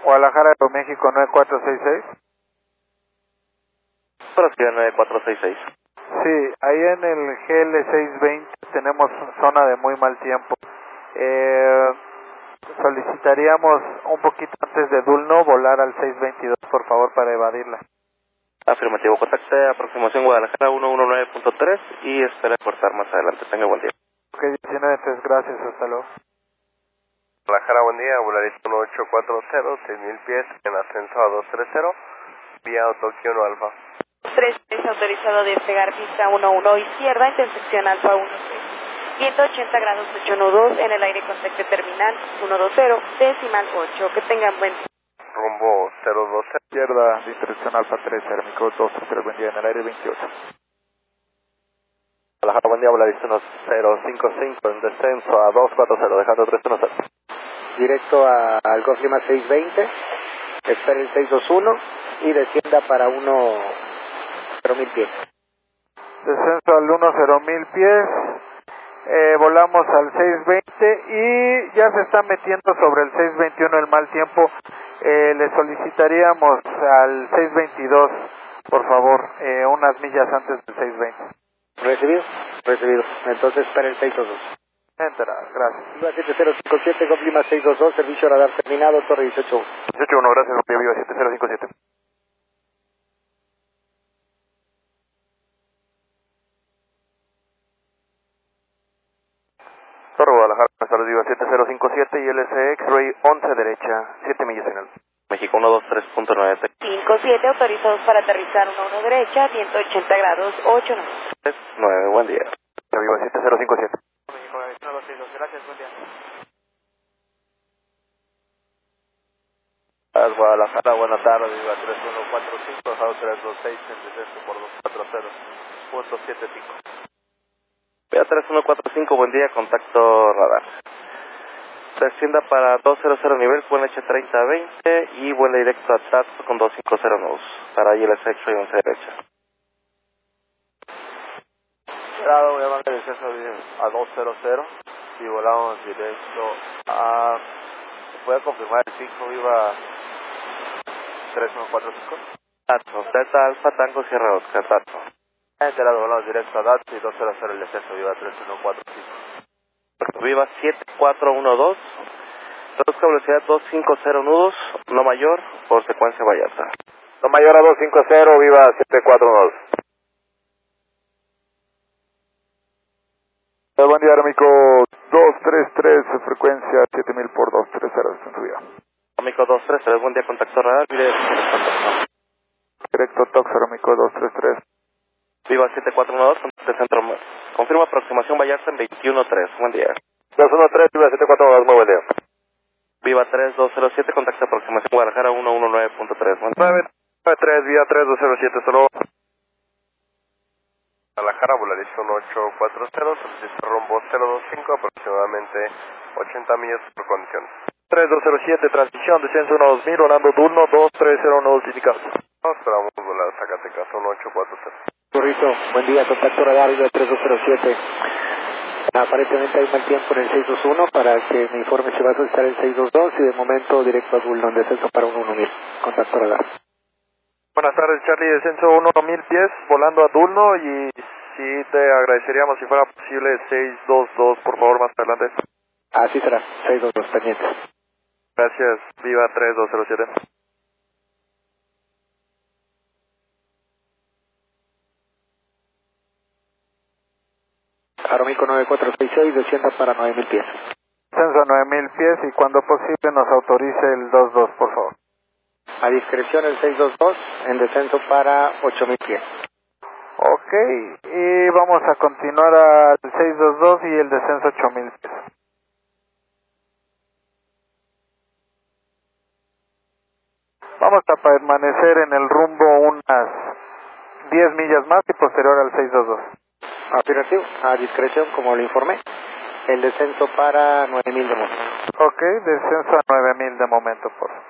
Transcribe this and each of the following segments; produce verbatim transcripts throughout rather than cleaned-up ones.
Guadalajara, México nueve cuatro seis seis. Brasil nueve cuatro seis seis. Sí, ahí en el G L seiscientos veinte tenemos zona de muy mal tiempo. Eh, solicitaríamos un poquito antes de Dulno volar al seiscientos veintidós, por favor, para evadirla. Afirmativo, contacte aproximación Guadalajara ciento diecinueve punto tres y espera cortar más adelante. Tenga buen día. Ok, diecinueve, tres, gracias, hasta luego. Guadalajara, buen día, Volaris uno ocho cuatro cero, seis mil pies en ascenso a doscientos treinta, vía Tokio uno Alfa. tres es autorizado a despegar pista uno uno izquierda, intersección Alfa uno seis. ciento ochenta grados ocho nudos en el aire contacto terminal ciento veinte, decimal ocho. Que tengan buen día. Rumbo cero doce. Izquierda, intersección Alfa tres, Hermico dos cero, buen día, en el aire veintiocho. Guadalajara, buen día, Volaris uno cero cinco cinco en descenso a doscientos cuarenta, dejando tres uno cero. Directo a, al Golf Lima seiscientos veinte, espere el seiscientos veintiuno y descienda para uno cero mil pies. Descenso al uno cero mil pies, eh, volamos al seiscientos veinte y ya se está metiendo sobre el seiscientos veintiuno el mal tiempo. Eh, le solicitaríamos al seiscientos veintidós, por favor, eh, unas millas antes del seiscientos veinte. ¿Recibido? Recibido. Entonces espere el seiscientos veintidós. Entra, gracias. Viva siete cero cinco siete, Golf Lima seiscientos veintidós, servicio radar terminado, Torre dieciocho uno. dieciocho uno, gracias, Viva siete cero cinco siete. Torre Guadalajara, buenas tardes, Viva siete cero cinco siete y L S X-Ray once derecha, siete millas final. México uno dos tres punto nueve. cinco siete autorizados para aterrizar uno uno derecha, ciento ochenta grados ocho nudos. nueve, buen día. Viva siete cero cinco siete. México uno dos seis dos, gracias, buen día. Guadalajara, buenas tardes, Viva tres uno cuatro cinco, Jao tres dos seis, en descenso por doscientos cuarenta punto setenta y cinco. Viva tres uno cuatro cinco, buen día, contacto radar. Descienda para doscientos nivel, vuela H treinta veinte y vuela directo a Tatsu con doscientos cincuenta nudos. Para I L S X-Ray once derecha. Grado, voy a mandar el descenso a doscientos y volamos directo a... ¿Se puede confirmar el cinco, Viva tres uno cuatro cinco? Tatsu, Delta Alfa Tango Sierra Oscar, Tatsu. Enterado, volamos directo a Datsu y doscientos el descenso, Viva tres uno cuatro cinco. Viva siete cuatro uno dos. Reduzca velocidad doscientos cincuenta nudos, no mayor, por secuencia Vallarta. No mayor a doscientos cincuenta, Viva siete cuatro uno dos. Buen día, Amico dos tres tres, frecuencia siete mil por doscientos treinta, en su vida. Amico dos tres tres, buen día, contacto radar, mire, contacto. Directo Toxer, Amico dos tres tres. Viva siete cuatro uno dos, de centro. Confirma aproximación Vallarta en veintiuno tres, buen día. dos uno tres, Viva siete cuatro uno dos, muy buen día. Viva tres dos cero siete, contacto aproximación Guadalajara ciento diecinueve punto tres, buen día. nueve nueve tres, Vía tres dos cero siete, solo. Guadalajara, Volaris uno ocho cuatro cero, solicita rumbo cero dos cinco, aproximadamente ochenta millas por condición. tres dos cero siete, transición, descenso uno dos mil, volando Dulno dos tres cero nudos indicados. Esperamos volar a Zacatecas uno ocho cuatro cero. Correcto, buen día, contacto radar, Viva tres dos cero siete. Aparentemente hay mal tiempo en el seiscientos veintiuno para que me informe si va a solicitar el seiscientos veintidós y de momento directo a Dulno, descenso para uno uno mil. Contacto radar. Buenas tardes, Charlie, descenso uno mil pies, volando a Dulno y sí te agradeceríamos si fuera posible seiscientos veintidós, por favor, más adelante. Así será, seiscientos veintidós pendientes. Gracias, Viva tres dos cero siete. Aromico nueve cuatro seis seis, descienda para nueve mil pies. Descenso a nueve mil pies y cuando posible nos autorice el dos dos, por favor. A discreción el seiscientos veintidós, en descenso para ocho mil pies. Ok, y vamos a continuar al seiscientos veintidós y el descenso ocho mil pies. Vamos a permanecer en el rumbo unas diez millas más y posterior al seiscientos veintidós. Afirmativo, a discreción, como le informé, el descenso para nueve mil de momento. Ok, descenso a nueve mil de momento, por favor.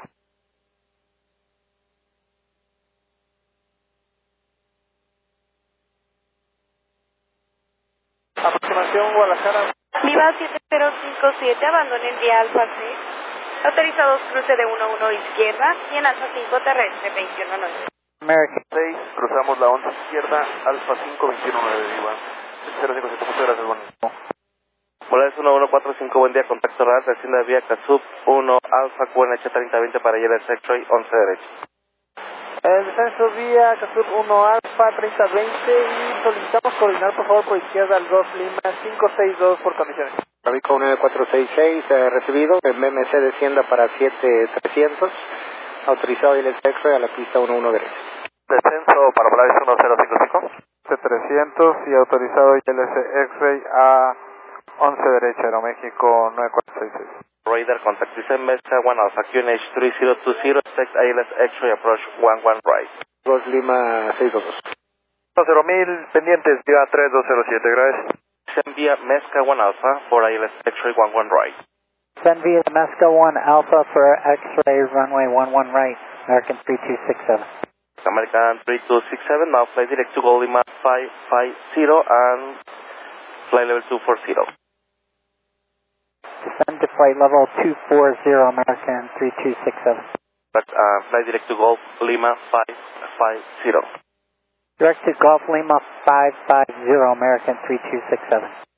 Aproximación Guadalajara. Viva siete cero cinco siete, abandone el vía Alfa seis. Autorizados cruce de uno uno izquierda y en Alfa cinco terrestre veintiuno nueve. American seis, cruzamos la once izquierda, Alfa cinco, veintiuno nueve, Iván. cero cinco siete, muchas gracias, bueno. Volaris uno uno cuatro cinco, buen día, contacto radar, descienda vía Casub uno Alfa, Q N H treinta veinte para I L S X-Ray once derecho. El descenso vía Casub uno Alfa treinta veinte y solicitamos coordinar por favor por izquierda al Golf Lima cinco seis dos por condiciones. Rabico nueve cuatro seis seis, eh, recibido, el B M C descienda para siete trescientos, autorizado I L S X-Ray a la pista uno uno derecho. Descenso para Volaris uno cero cinco cinco. trescientos y autorizado I L S X-Ray a once derecha, Aeroméxico nueve cuatro seis seis. Radar, contact descend Mesa one Alpha, Q N H three zero two zero, text I L S X-Ray approach one one right. Golf Lima seis dos dos. cero mil, pendientes, vía tres dos cero siete, gracias. Descend vía Mezca one Alpha for I L S X-Ray one one right. Send via Mesca one Alpha for X-Ray runway one one right, American three two six seven. American three two six seven, now fly direct to Golf Lima five five zero and fly level two four zero. Descend to flight level two four zero, American three two six seven. But, uh, fly direct to Golf Lima five five zero. Direct to Golf Lima five five zero, American three two six seven.